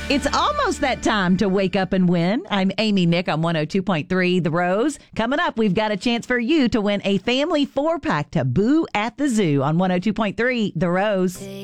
It's almost that time to wake up and win. I'm Amy Nick on 102.3 The Rose. Coming up, we've got a chance for you to win a family 4-pack to Boo at the Zoo on 102.3 The Rose.